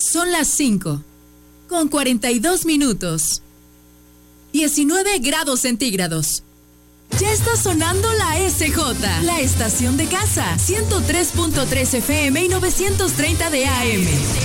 Son las 5, con 42 minutos. 19 grados centígrados. Ya está sonando la SJ, la estación de casa, 103.3 FM y 930 de AM.